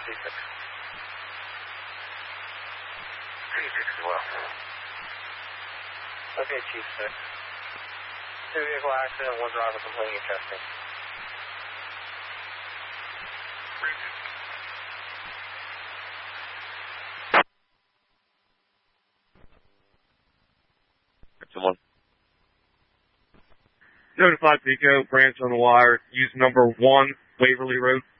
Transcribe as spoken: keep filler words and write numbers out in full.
Chief six. Chief six as well. Okay, Chief six. Two vehicle accident, one driver complaining of chesting. Someone. Notified Pico, branch on the wire, use number one, Waverly Road.